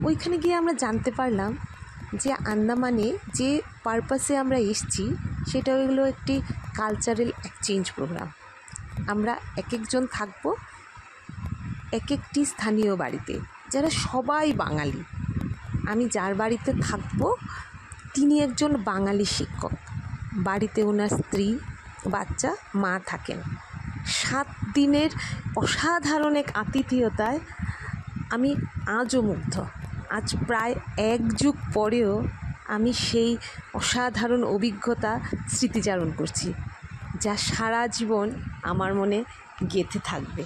ওইখানে গিয়ে আমরা জানতে পারলাম যে আন্দামানে যে পারপাসে আমরা এসেছি সেটা হলো একটি কালচারাল এক্সচেঞ্জ প্রোগ্রাম। আমরা এক একজন থাকবো এক একটি স্থানীয় বাড়িতে, যারা সবাই বাঙালি। আমি যার বাড়িতে থাকবো তিনি একজন বাঙালি শিক্ষক, বাড়িতে ওনার স্ত্রী, বাচ্চা, মা থাকেন। 7 দিনের অসাধারণ এক আতিথেয়তায় আমি আজও মুগ্ধ। আজ প্রায় 1 যুগ পরেও আমি সেই অসাধারণ অভিজ্ঞতা স্মৃতিচারণ করছি, যা সারা জীবন আমার মনে গেঁথে থাকবে।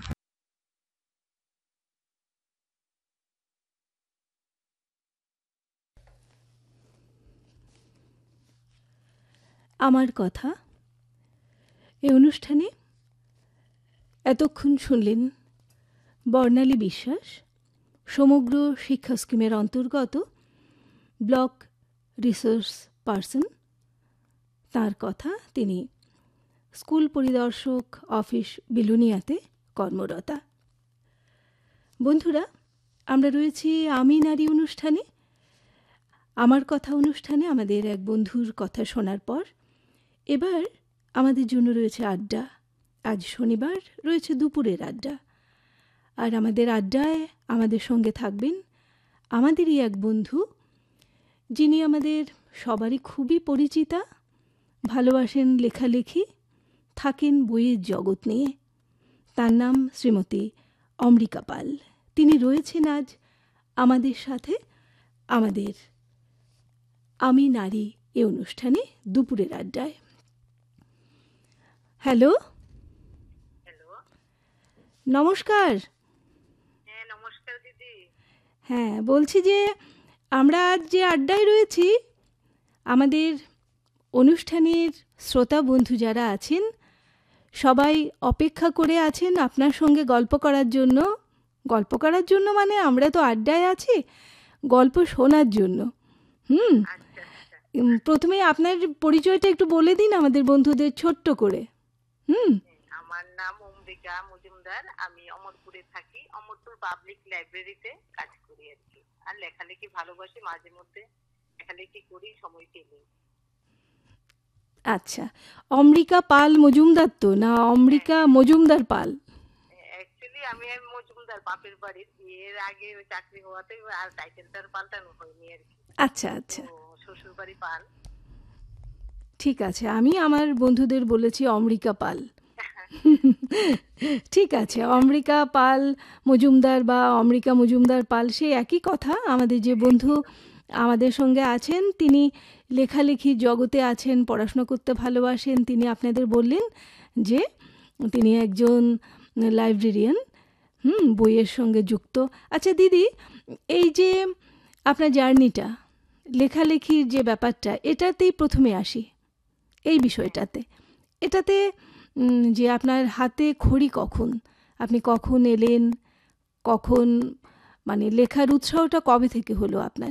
আমার কথা এই অনুষ্ঠানে এতক্ষণ শুনলেন বর্ণালী বিশ্বাস, সমগ্র শিক্ষা স্কিমের অন্তর্গত ব্লক রিসোর্স পার্সন। তার কথা, তিনি স্কুল পরিদর্শক অফিস বিলুনিয়াতে কর্মরতা। বন্ধুরা, আমরা রয়েছি আমি নারী অনুষ্ঠানে। আমার কথা অনুষ্ঠানে আমাদের এক বন্ধুর কথা শোনার পর এবার আমাদের জন্য রয়েছে আড্ডা। আজ শনিবার, রয়েছে দুপুরের আড্ডা। আর আমাদের আড্ডায় আমাদের সঙ্গে থাকবেন আমাদেরই এক বন্ধু, যিনি আমাদের সবারই খুবই পরিচিতা, ভালোবাসেন লেখালেখি, থাকেন বইয়ের জগৎ নিয়ে। তার নাম শ্রীমতী অমৃকা পাল। তিনি রয়েছেন আজ আমাদের সাথে আমাদের আমি নারী এই অনুষ্ঠানে দুপুরের আড্ডায়। হ্যালো, নমস্কার। হ্যাঁ, নমস্কার দিদি। হ্যাঁ, বলছি যে আমরা আজ যে আড্ডায় রয়েছি, আমাদের অনুষ্ঠানের শ্রোতা বন্ধু যারা আছেন সবাই অপেক্ষা করে আছেন আপনার সঙ্গে গল্প করার জন্য। গল্প করার জন্য মানে আমরা তো আড্ডায় আছি, গল্প শোনার জন্য। প্রথমে আপনার পরিচয়টা একটু বলে দিন আমাদের বন্ধুদের ছোট্ট করে। আমার নাম অমৃকা মজুমদার। আমি অমরপুরে থাকি, অমরপুর পাবলিক লাইব্রেরিতে কাজ করি আর কি। আর লেখালেখি ভালোবাসি, মাঝে মধ্যে লেখালেখি করি সময় পেলে। আচ্ছা, অমৃকা পাল মজুমদার তো না অমৃকা মজুমদার পাল? অ্যাকচুয়ালি আমি মজুমদার বাপের বাড়ির, বিয়ের আগে চাকরি হওয়াতে আর টাইটেলটার পাল্টানো হয়নি আর কি। আচ্ছা আচ্ছা, শ্বশুর বাড়ি পাল। ঠিক আছে, আমি আমার বন্ধুদের বলেছি অমৃকা পাল। ঠিক আছে, অমৃকা পাল মজুমদার বা অমৃকা মজুমদার পাল, সেই একই কথা। আমাদের যে বন্ধু আমাদের সঙ্গে আছেন তিনি লেখালেখির জগতে আছেন, পড়াশোনা করতে ভালোবাসেন। তিনি আপনাদের বললেন যে তিনি একজন লাইব্রেরিয়ান, বইয়ের সঙ্গে যুক্ত। আচ্ছা দিদি, এই যে আপনার জার্নিটা, লেখালেখির যে ব্যাপারটা, এটাতেই প্রথমে আসি, এই বিষয়টাতে। এটাতে যে আপনার হাতে খড়ি কখন, আপনি কখন এলেন, কখন মানে লেখার উৎসাহটা কবে থেকে হলো আপনার?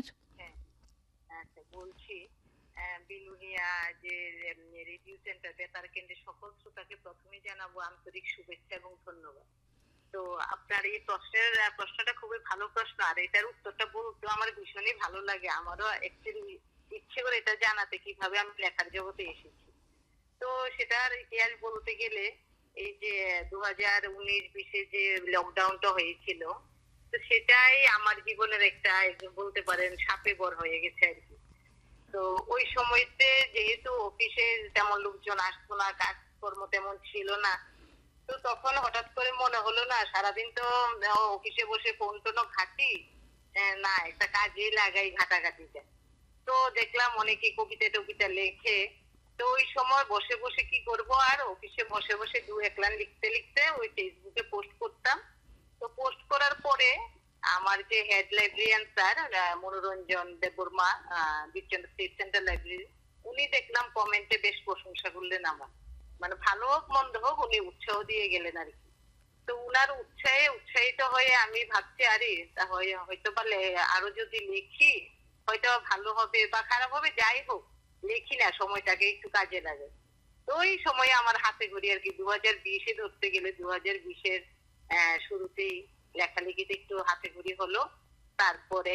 বলছি, বিলুনিয়া যে রেডিও সেন্টার বেতার কেন্দ্রের সকল শ্রোতাকে প্রথমে জানাবো আন্তরিক শুভেচ্ছা এবং ধন্যবাদ। তো আপনার এই প্রশ্নটা খুবই ভালো প্রশ্ন, আর এটার উত্তরটা বলতে আমার ভীষণই ভালো লাগে। আমারও অ্যাকচুয়ালি ইচ্ছে করে এটা জানাতে কিভাবে আমি লেখার জগতে এসেছি। তো সেটার ইতিহাস বলতে গেলে, এই যে 2019-20 যে লকডাউনটা হয়েছিল, তো সেটাই আমার জীবনের একটা বলতে পারেন সাপে বর হয়ে গেছে আর কি। তো ওই সময়তে যেহেতু অফিসে তেমন লোকজন আসতো না, কাজকর্ম তেমন ছিল না, তো তখন হঠাৎ করে মনে হলো না সারাদিন তো অফিসে বসে ফোন টোন ঘাটি, না একটা কাজে লাগাই ঘাটাঘাটিতে। তো দেখলাম অনেকে কবিতা টবিতা লেখে। তো ওই সময় বসে বসে কি করব, আর অফিসে বসে বসে 2-1 লাইন লিখতে লিখতে ওই ফেসবুকে পোস্ট করতাম। তো পোস্ট করার পরে আমার যে হেড লাইব্রেরিয়ান স্যার মনোরঞ্জন দেববর্মা, বিচন্দ্র স্টেট সেন্ট্রাল লাইব্রেরি, উনি দেখলাম কমেন্টে বেশ প্রশংসা করলেন আমার, মানে ভালো হোক মন্দ হোক উনি উৎসাহ দিয়ে গেলেন আর কি। তো উনার উৎসাহিত হয়ে আমি ভাবছি, আরে হয়তো বা আরো যদি লিখি হয়তো ভালো হবে বা খারাপ হবে, যাই হোক লিখি না, সময়টাকে একটু কাজে লাগে। তো ওই সময় আমার হাতে ঘড়ি আর কি 2020-এ ধরতে গেলে 2020-এর শুরুতেই লেখালেখিতে একটু হাতে ঘড়ি হলো। তারপরে